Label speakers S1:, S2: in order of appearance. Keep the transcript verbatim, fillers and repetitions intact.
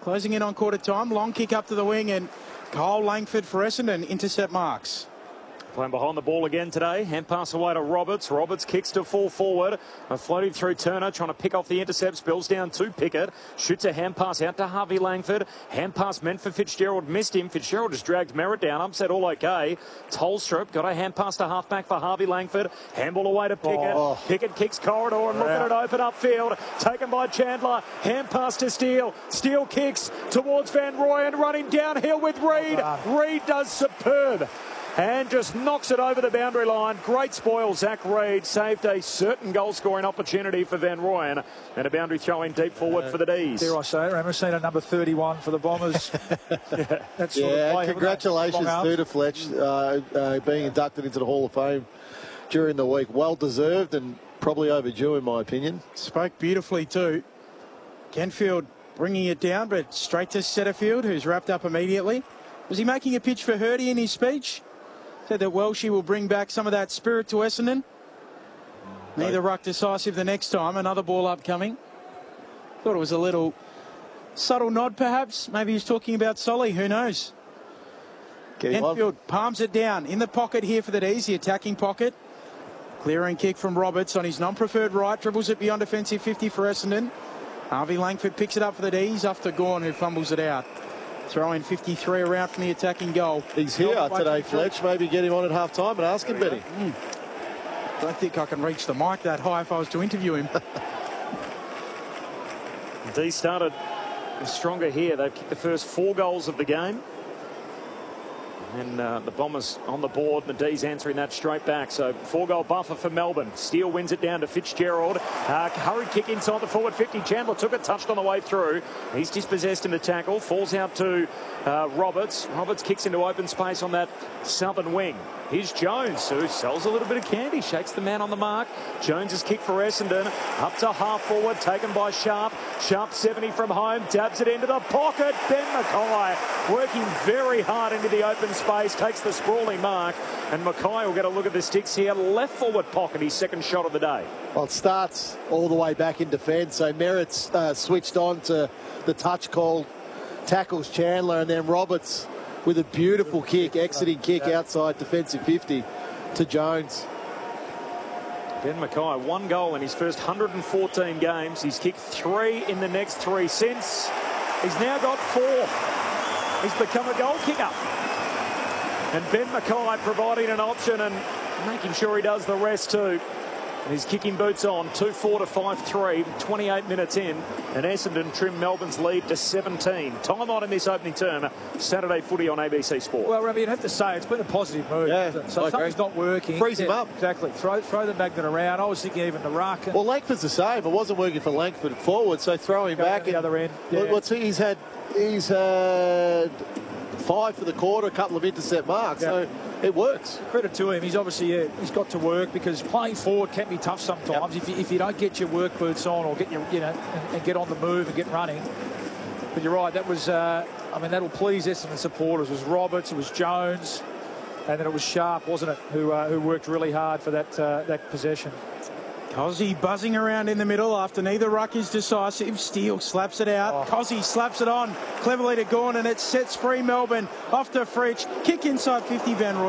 S1: Closing in on quarter time. Long kick up to the wing, and Kyle Langford for Essendon intercept marks.
S2: Playing behind the ball again today. Hand pass away to Roberts. Roberts kicks to full forward. A floating through Turner, trying to pick off the intercept. Spills down to Pickett. Shoots a hand pass out to Harvey Langford. Hand pass meant for Fitzgerald. Missed him. Fitzgerald just dragged Merritt down. Upset all okay. Tolstrup got a hand pass to halfback for Harvey Langford. Handball away to Pickett. Oh. Pickett kicks corridor and look at it open upfield. Taken by Chandler. Hand pass to Steele. Steele kicks towards Van Rooyen, running downhill with Reid. Oh, Reid does superb. And just knocks it over the boundary line. Great spoil, Zach Reid. Saved a certain goal-scoring opportunity for Van Rooyen. And a boundary throw in deep forward uh, for the D's.
S3: Dare I say it, Ramasina number thirty-one for the Bombers.
S4: yeah, That's sort yeah of play, congratulations through to Fletch uh, uh, being inducted into the Hall of Fame during the week. Well-deserved and probably overdue, in my opinion.
S1: Spoke beautifully too. Kenfield bringing it down, but straight to Setterfield, who's wrapped up immediately. Was he making a pitch for Hurdy in his speech? Said that Welshie will bring back some of that spirit to Essendon. Neither ruck decisive the next time. Another ball upcoming. Thought it was a little subtle nod, perhaps. Maybe he's talking about Solly. Who knows? Kenfield palms it down in the pocket here for the D's. The attacking pocket. Clearing kick from Roberts on his non-preferred right. Dribbles it beyond defensive fifty for Essendon. Harvey Langford picks it up for the D's after Gawn, who fumbles it out. Throwing fifty-three around from the attacking goal.
S4: He's here today, Fletch. Maybe get him on at half time and ask him, Benny.
S1: Mm. Don't think I can reach the mic that high if I was to interview him.
S2: D started stronger here. They've kicked the first four goals of the game. And uh, the Bombers on the board. The D's answering that straight back. So four-goal buffer for Melbourne. Steele wins it down to Fitzgerald. Uh, hurried kick inside the forward fifty. Chandler took it, touched on the way through. He's dispossessed in the tackle. Falls out to uh, Roberts. Roberts kicks into open space on that southern wing. Here's Jones, who sells a little bit of candy. Shakes the man on the mark. Jones's kick for Essendon. Up to half forward, taken by Sharp. Sharp seventy from home. Dabs it into the pocket. Ben Mackay working very hard into the open space. Takes the sprawling mark. And Mackay will get a look at the sticks here. Left forward pocket, his second shot of the day.
S4: Well, it starts all the way back in defence. So Merritt's uh, switched on to the touch call. Tackles Chandler, and then Roberts with a beautiful kick, exiting kick outside defensive fifty to Jones.
S2: Ben Mackay, one goal in his first one hundred fourteen games. He's kicked three in the next three since. He's now got four. He's become a goal kicker. And Ben Mackay providing an option and making sure he does the rest too. And his kicking boots on, two four to five three, twenty-eight minutes in, and Essendon trim Melbourne's lead to seventeen. Time on in this opening term, Saturday footy on A B C Sport.
S3: Well, Remy, you'd have to say it's been a positive move.
S4: Yeah,
S3: so if something's not working,
S4: freeze him
S3: yeah,
S4: up.
S3: Exactly. Throw, throw the magnet around. I was thinking even the ruck.
S4: Well, Langford's the same. It wasn't working for Langford forward, so throw him back
S3: at the other end. Yeah.
S4: What's he? He's had he's had five for the quarter, a couple of intercept marks. Yeah. So it works.
S3: Credit to him. He's obviously yeah, he's got to work, because playing forward can be tough sometimes. Yep. If you, if you don't get your work boots on or get your you know and, and get on the move and get running. But you're right. That was uh, I mean that'll please Essendon supporters. It was Roberts, it was Jones, and then it was Sharp, wasn't it? Who uh, who worked really hard for that uh, that possession.
S1: Cozzy buzzing around in the middle after neither ruck is decisive. Steele slaps it out. Oh. Cozzy slaps it on cleverly to Gawn, and it sets free Melbourne off to Fritsch. Kick inside fifty, Van Rooyen.